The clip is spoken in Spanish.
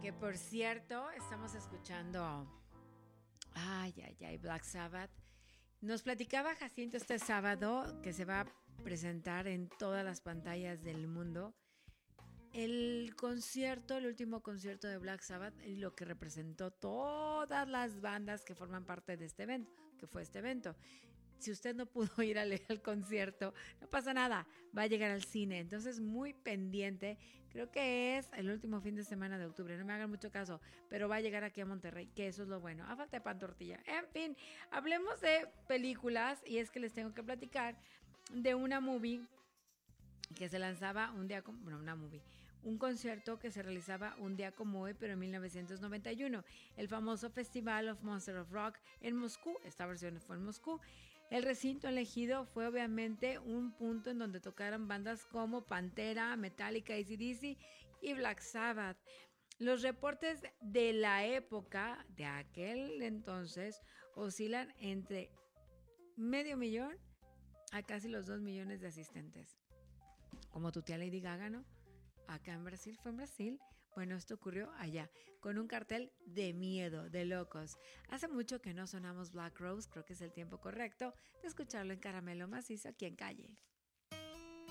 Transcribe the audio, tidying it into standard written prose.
Que por cierto, estamos escuchando, Black Sabbath. Nos platicaba Jacinto este sábado que se va a presentar en todas las pantallas del mundo el concierto, el último concierto de Black Sabbath, y lo que representó todas las bandas que forman parte de este evento, que fue este evento. Si usted no pudo ir al concierto, no pasa nada, va a llegar al cine. Entonces, muy pendiente. Creo que es el último fin de semana de octubre, no me hagan mucho caso, pero va a llegar aquí a Monterrey, que eso es lo bueno. A falta de pan tortilla. En fin, hablemos de películas, y es que les tengo que platicar de una movie que se lanzaba un día como, un concierto que se realizaba un día como hoy, pero en 1991, el famoso Festival of Monsters of Rock en Moscú. Esta versión fue en Moscú. El recinto elegido fue obviamente un punto en donde tocaron bandas como Pantera, Metallica, AC/DC y Black Sabbath. Los reportes de la época, de aquel entonces, oscilan entre 500,000 a casi los 2 millones de asistentes. Como tu tía Lady Gaga, ¿no? Acá en Brasil, fue en Brasil. Bueno, esto ocurrió allá, con un cartel de miedo, de locos. Hace mucho que no sonamos Black Rose, creo que es el tiempo correcto de escucharlo en Caramelo Macizo aquí en Calle.